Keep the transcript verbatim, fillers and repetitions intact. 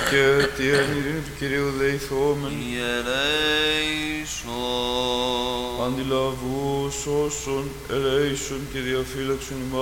και την ειρήνη του Κυρίου δεηθόμεν. Ιερέησον. Αντιλαβούς όσων ελέησον και διαφύλαξον ημάς.